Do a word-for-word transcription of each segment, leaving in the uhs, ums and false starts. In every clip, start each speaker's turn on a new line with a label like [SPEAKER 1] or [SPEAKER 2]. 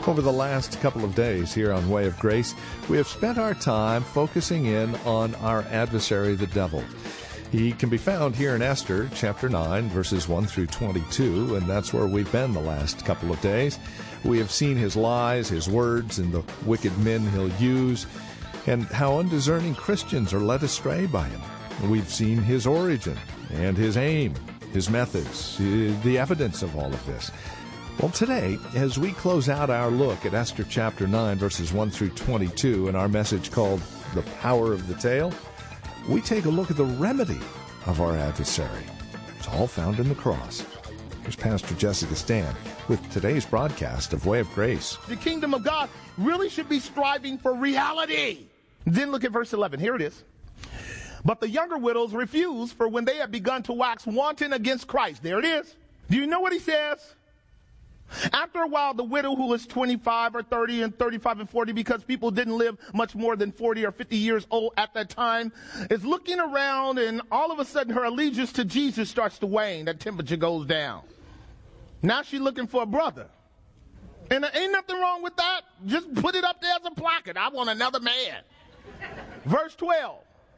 [SPEAKER 1] Over the last couple of days here on Way of Grace, we have spent our time focusing in on our adversary, the devil. He can be found here in Esther, chapter nine, verses one through twenty-two, and that's where we've been the last couple of days. We have seen his lies, his words, and the wicked men he'll use, and how undiscerning Christians are led astray by him. We've seen his origin and his aim, his methods, the evidence of all of this. Well, today, as we close out our look at Esther chapter nine, verses one through twenty-two, and our message called The Power of the Tale, we take a look at the remedy of our adversary. It's all found in the cross. Here's Pastor Jessica Stan with today's broadcast of Way of Grace.
[SPEAKER 2] The kingdom of God really should be striving for reality. Then look at verse eleven. Here it is. But the younger widows refused, for when they had begun to wax wanton against Christ. There it is. Do you know what he says? After a while, the widow who was twenty-five or thirty and thirty-five and forty, because people didn't live much more than forty or fifty years old at that time, is looking around, and all of a sudden her allegiance to Jesus starts to wane. That temperature goes down. Now she's looking for a brother. And there ain't nothing wrong with that. Just put it up there as a placard. I want another man. Verse twelve.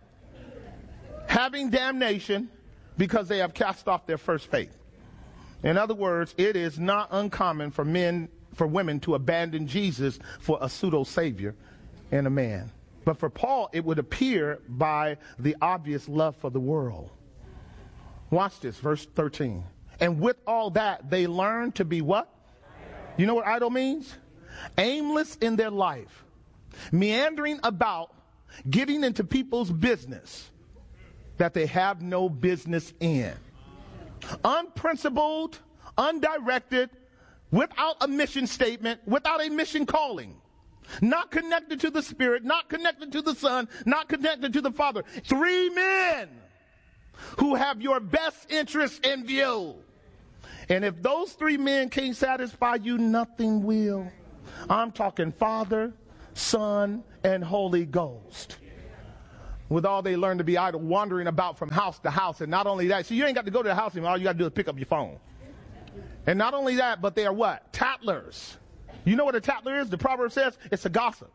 [SPEAKER 2] Having damnation because they have cast off their first faith. In other words, it is not uncommon for men, for women to abandon Jesus for a pseudo savior and a man. But for Paul, it would appear by the obvious love for the world. Watch this, verse thirteen. And with all that, they learn to be what? You know what idle means? Aimless in their life, meandering about, getting into people's business that they have no business in. Unprincipled, undirected, without a mission statement, without a mission calling, not connected to the Spirit, not connected to the Son, not connected to the Father. Three men who have your best interests in view. And if those three men can't satisfy you, nothing will. I'm talking Father, Son, and Holy Ghost. With all they learn to be idle, wandering about from house to house. And not only that, so you ain't got to go to the house anymore. All you got to do is pick up your phone. And not only that, but they are what? Tattlers. You know what a tattler is? The proverb says it's a gossip.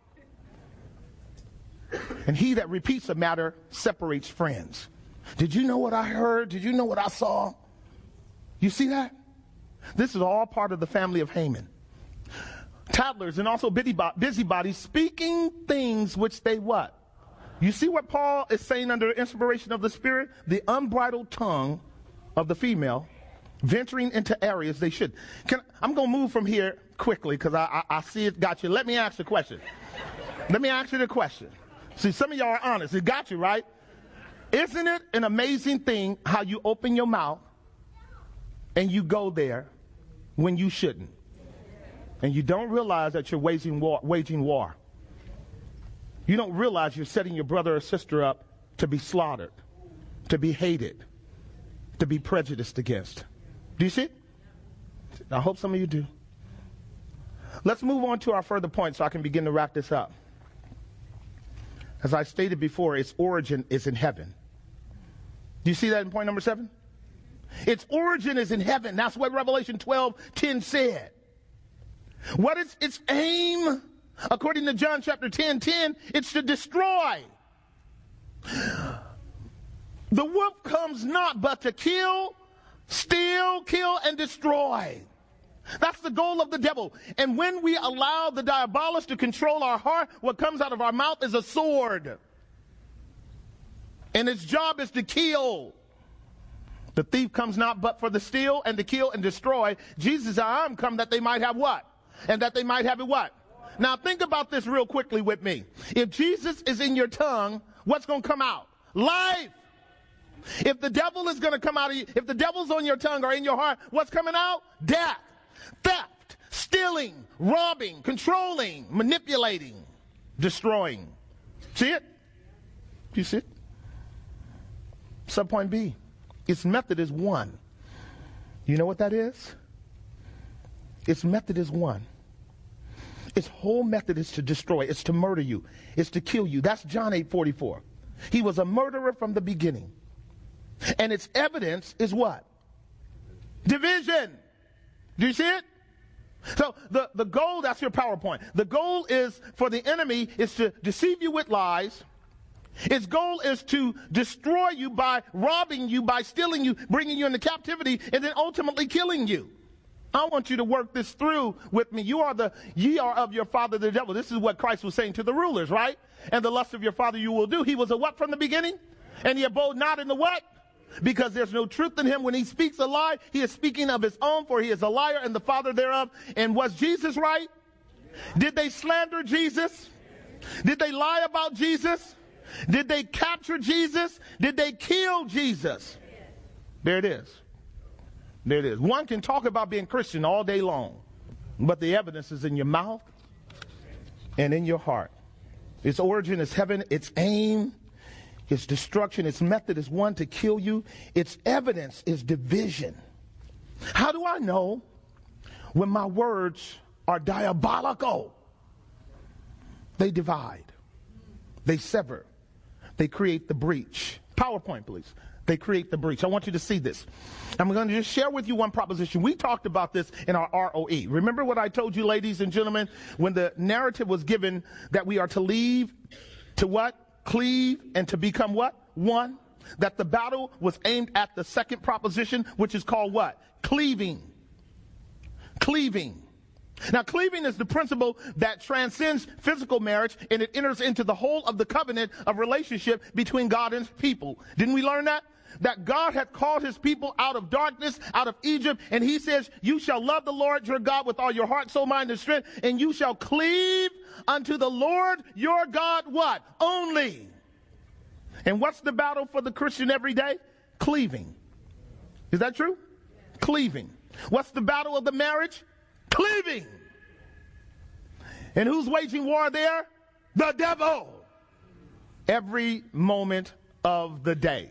[SPEAKER 2] And he that repeats a matter separates friends. Did you know what I heard? Did you know what I saw? You see that? This is all part of the family of Haman. Tattlers and also busybodies, speaking things which they what? You see what Paul is saying under inspiration of the Spirit? The unbridled tongue of the female venturing into areas they should. Can, I'm going to move from here quickly because I, I, I see it got you. Let me ask you a question. Let me ask you the question. See, some of y'all are honest. It got you, right? Isn't it an amazing thing how you open your mouth and you go there when you shouldn't? And you don't realize that you're waging war. Waging war. You don't realize you're setting your brother or sister up to be slaughtered, to be hated, to be prejudiced against. Do you see it? I hope some of you do. Let's move on to our further points so I can begin to wrap this up. As I stated before, its origin is in heaven. Do you see that in point number seven? Its origin is in heaven. That's what Revelation twelve ten said. What is its aim? According to John chapter ten ten, it's to destroy. The wolf comes not but to kill, steal, kill, and destroy. That's the goal of the devil. And when we allow the diabolist to control our heart, what comes out of our mouth is a sword. And its job is to kill. The thief comes not but for the steal and to kill and destroy. Jesus said, I'm come that they might have what? And that they might have it what? Now think about this real quickly with me. If Jesus is in your tongue, what's going to come out? Life. If the devil is going to come out of you, if the devil's on your tongue or in your heart, what's coming out? Death, theft, stealing, robbing, controlling, manipulating, destroying. See it? Do you see it? Subpoint B. Its method is one. You know what that is? Its method is one. Its whole method is to destroy. It's to murder you. It's to kill you. That's John eight forty-four. He was a murderer from the beginning. And its evidence is what? Division. Do you see it? So the, the goal, that's your PowerPoint. The goal is for the enemy is to deceive you with lies. Its goal is to destroy you by robbing you, by stealing you, bringing you into captivity, and then ultimately killing you. I want you to work this through with me. You are the, ye are of your father the devil. This is what Christ was saying to the rulers, right? And the lust of your father you will do. He was a what from the beginning? And he abode not in the what? Because there's no truth in him. When he speaks a lie, he is speaking of his own, for he is a liar and the father thereof. And was Jesus right? Did they slander Jesus? Did they lie about Jesus? Did they capture Jesus? Did they kill Jesus? There it is. There it is. One can talk about being Christian all day long, but the evidence is in your mouth and in your heart. Its origin is heaven. Its aim, its destruction, its method is one, to kill you. Its evidence is division. How do I know when my words are diabolical? They divide. They sever. They create the breach. PowerPoint, please. They create the breach. I want you to see this. I'm going to just share with you one proposition. We talked about this in our R O E. Remember what I told you, ladies and gentlemen, when the narrative was given that we are to leave, to what? Cleave, and to become what? One. That the battle was aimed at the second proposition, which is called what? Cleaving. Cleaving. Now, cleaving is the principle that transcends physical marriage, and it enters into the whole of the covenant of relationship between God and his people. Didn't we learn that? That God had called his people out of darkness, out of Egypt, and he says, you shall love the Lord your God with all your heart, soul, mind, and strength, and you shall cleave unto the Lord your God, what? Only. And what's the battle for the Christian every day? Cleaving. Is that true? Cleaving. What's the battle of the marriage? Cleaving. And who's waging war there? The devil. Every moment of the day.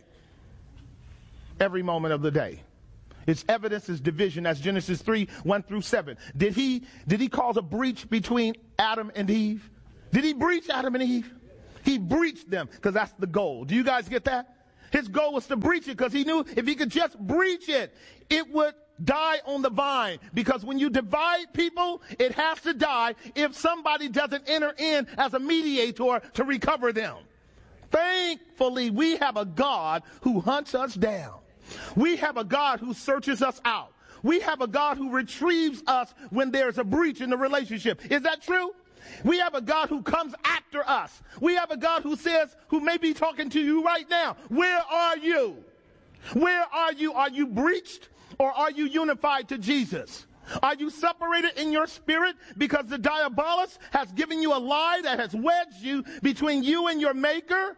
[SPEAKER 2] Every moment of the day. Its evidence is division. That's Genesis three, one through seven. Did he, did he cause a breach between Adam and Eve? Did he breach Adam and Eve? He breached them because that's the goal. Do you guys get that? His goal was to breach it because he knew if he could just breach it, it would die on the vine. Because when you divide people, it has to die if somebody doesn't enter in as a mediator to recover them. Thankfully, we have a God who hunts us down. We have a God who searches us out. We have a God who retrieves us when there's a breach in the relationship. Is that true? We have a God who comes after us. We have a God who says, who may be talking to you right now, where are you? Where are you? Are you breached or are you unified to Jesus? Are you separated in your spirit because the diabolist has given you a lie that has wedged you between you and your maker?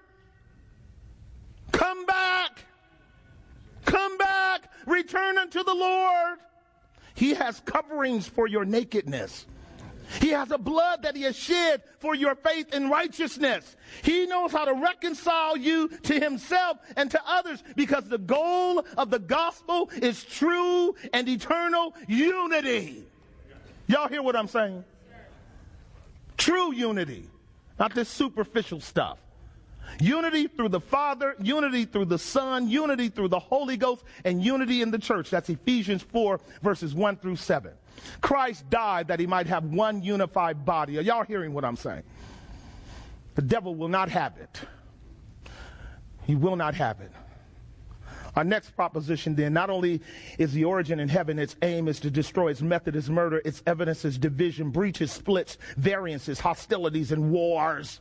[SPEAKER 2] Come back. Come back. Return unto the Lord. He has coverings for your nakedness. He has a blood that he has shed for your faith in righteousness. He knows how to reconcile you to himself and to others because the goal of the gospel is true and eternal unity. Y'all hear what I'm saying? True unity, not this superficial stuff. Unity through the Father, unity through the Son, unity through the Holy Ghost, and unity in the church. That's Ephesians four, verses one through seven. Christ died that he might have one unified body. Are y'all hearing what I'm saying? The devil will not have it. He will not have it. Our next proposition then, not only is the origin in heaven, its aim is to destroy, its method is murder, its evidence is division, breaches, splits, variances, hostilities, and wars.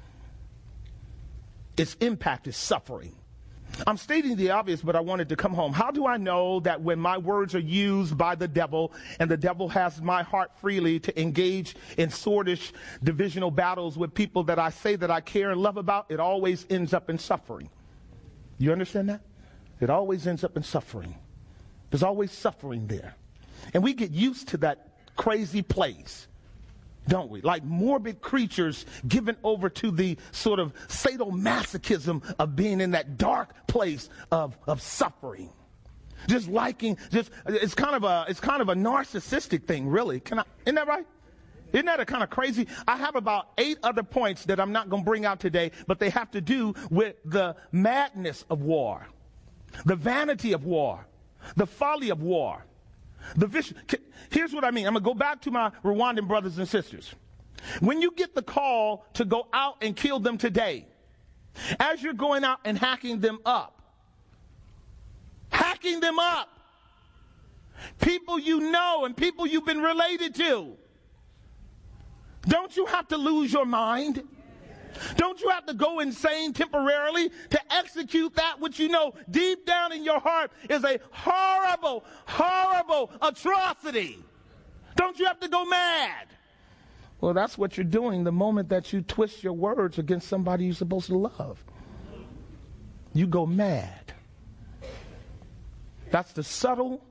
[SPEAKER 2] Its impact is suffering. I'm stating the obvious, but I wanted to come home. How do I know that when my words are used by the devil and the devil has my heart freely to engage in swordish divisional battles with people that I say that I care and love about, it always ends up in suffering? You understand that? It always ends up in suffering. There's always suffering there. And we get used to that crazy place, don't we? Like morbid creatures given over to the sort of sadomasochism of being in that dark place of, of suffering. Just liking, just it's kind of a it's kind of a narcissistic thing, really. Can I, isn't that right? Isn't that a kind of crazy? I have about eight other points that I'm not going to bring out today, but they have to do with the madness of war, the vanity of war, the folly of war, The vision. Here's what I mean. I'm going to go back to my Rwandan brothers and sisters. When you get the call to go out and kill them today, as you're going out and hacking them up, hacking them up, people you know and people you've been related to, don't you have to lose your mind? Don't you have to go insane temporarily to execute that which you know deep down in your heart is a horrible, horrible atrocity? Don't you have to go mad? Well, that's what you're doing the moment that you twist your words against somebody you're supposed to love. You go mad. That's the subtle,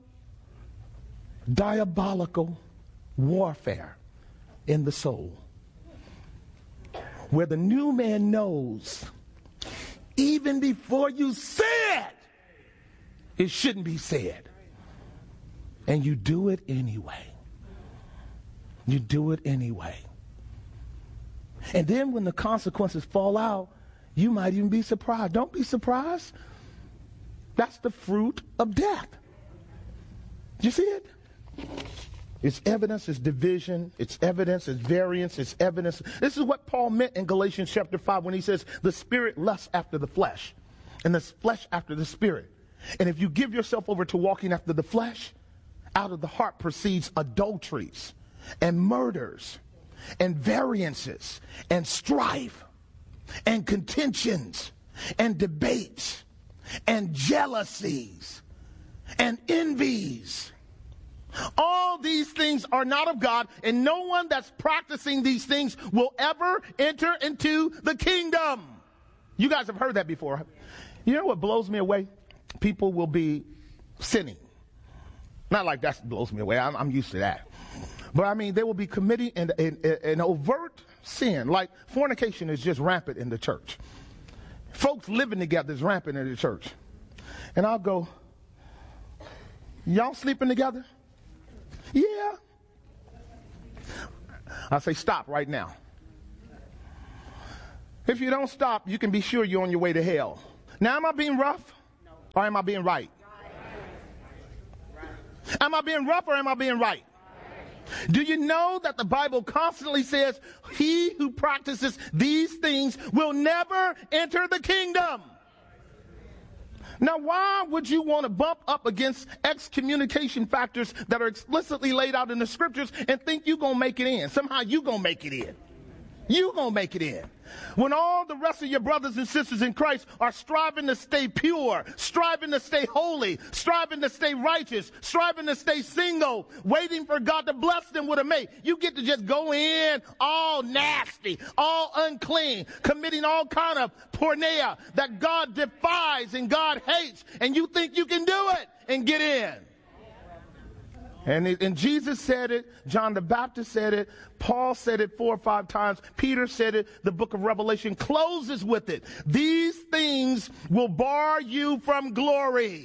[SPEAKER 2] diabolical warfare in the soul, where the new man knows, even before you say it, it shouldn't be said. And you do it anyway. You do it anyway. And then when the consequences fall out, you might even be surprised. Don't be surprised. That's the fruit of death. You see it? It's evidence, it's division, it's evidence, it's variance, it's evidence. This is what Paul meant in Galatians chapter five when he says, the spirit lusts after the flesh, and the flesh after the spirit. And if you give yourself over to walking after the flesh, out of the heart proceeds adulteries and murders and variances and strife and contentions and debates and jealousies and envies. All these things are not of God, and no one that's practicing these things will ever enter into the kingdom. You guys have heard that before. You know what blows me away? People will be sinning. Not like that blows me away. I'm, I'm used to that. But I mean, they will be committing an, an, an overt sin. Like fornication is just rampant in the church. Folks living together is rampant in the church. And I'll go, y'all sleeping together? Yeah. I say, stop right now. If you don't stop, you can be sure you're on your way to hell. Now, am I being rough? No. Or am I being right? Right. Am I being rough or am I being right? Right? Do you know that the Bible constantly says, he who practices these things will never enter the kingdom? Now, why would you want to bump up against excommunication factors that are explicitly laid out in the scriptures and think you're going to make it in? Somehow you're going to make it in. You're going to make it in. When all the rest of your brothers and sisters in Christ are striving to stay pure, striving to stay holy, striving to stay righteous, striving to stay single, waiting for God to bless them with a mate, you get to just go in all nasty, all unclean, committing all kind of porneia that God defies and God hates, and you think you can do it and get in. And, it, and Jesus said it, John the Baptist said it, Paul said it four or five times, Peter said it, the book of Revelation closes with it. These things will bar you from glory.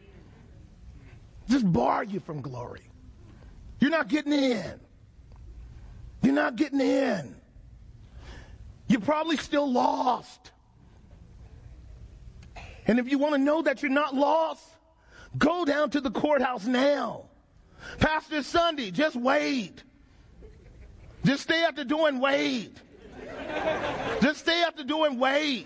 [SPEAKER 2] Just bar you from glory. You're not getting in. You're not getting in. You're probably still lost. And if you want to know that you're not lost, go down to the courthouse now. Pastor Sunday, just wait. Just stay at the door and wait. Just stay at the door and wait.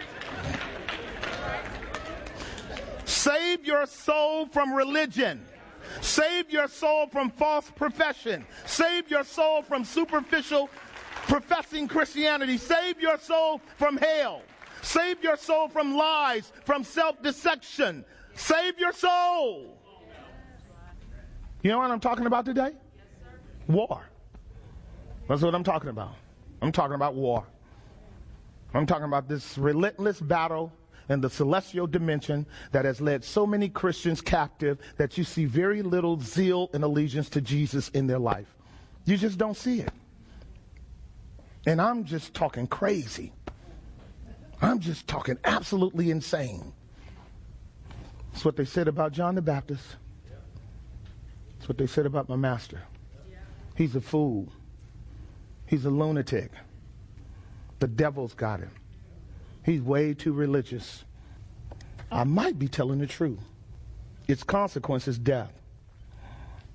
[SPEAKER 2] Save your soul from religion. Save your soul from false profession. Save your soul from superficial professing Christianity. Save your soul from hell. Save your soul from lies, from self-deception. Save your soul. You know what I'm talking about today? Yes, sir. War. That's what I'm talking about. I'm talking about war. I'm talking about this relentless battle in the celestial dimension that has led so many Christians captive that you see very little zeal and allegiance to Jesus in their life. You just don't see it. And I'm just talking crazy. I'm just talking absolutely insane. That's what they said about John the Baptist. That's what they said about my master. He's a fool. He's a lunatic. The devil's got him. He's way too religious. I might be telling the truth. Its consequence is death.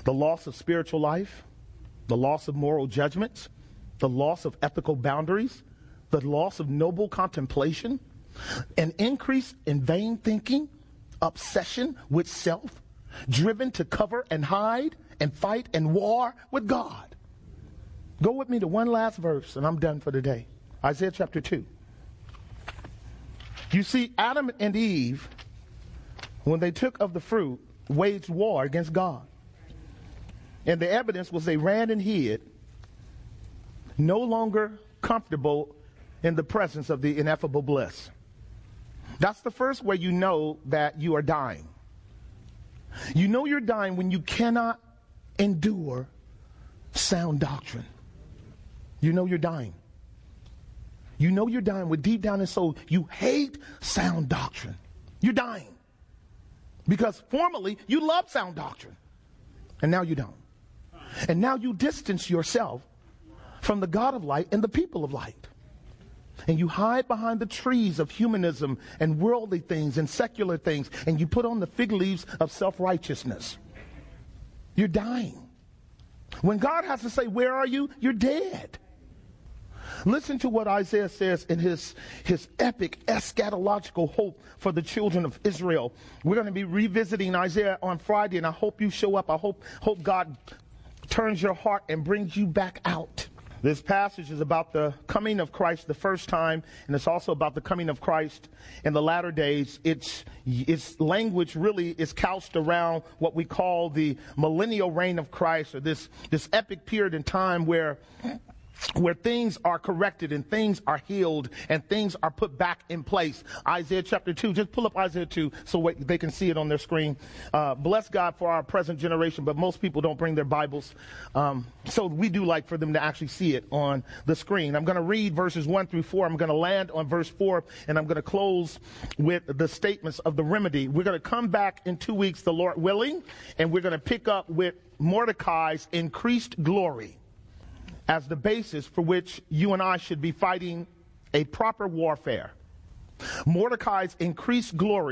[SPEAKER 2] the loss of spiritual life, the loss of moral judgments, the loss of ethical boundaries, the loss of noble contemplation, an increase in vain thinking, obsession with self, driven to cover and hide and fight and war with God. Go with me to one last verse and I'm done for today. Isaiah chapter two. You see, Adam and Eve, when they took of the fruit, waged war against God. And the evidence was they ran and hid, no longer comfortable in the presence of the ineffable bliss. That's the first way you know that you are dying. You know you're dying when you cannot endure sound doctrine. You know you're dying. You know you're dying with deep down in soul. You hate sound doctrine. You're dying. Because formerly you loved sound doctrine. And now you don't. And now you distance yourself from the God of light and the people of light. And you hide behind the trees of humanism and worldly things and secular things. And you put on the fig leaves of self-righteousness. You're dying. When God has to say, where are you? You're dead. Listen to what Isaiah says in his, his epic eschatological hope for the children of Israel. We're going to be revisiting Isaiah on Friday, and I hope you show up. I hope, hope God turns your heart and brings you back out. This passage is about the coming of Christ the first time, and it's also about the coming of Christ in the latter days. Its, its language really is couched around what we call the millennial reign of Christ, or this, this epic period in time where where things are corrected and things are healed and things are put back in place. Isaiah chapter two, just pull up Isaiah two so they can see it on their screen. Uh, bless God for our present generation, but most people don't bring their Bibles. Um, so we do like for them to actually see it on the screen. I'm going to read verses one through four. I'm going to land on verse four, and I'm going to close with the statements of the remedy. We're going to come back in two weeks, the Lord willing, and we're going to pick up with Mordecai's increased glory as the basis for which you and I should be fighting a proper warfare. Mordecai's increased glory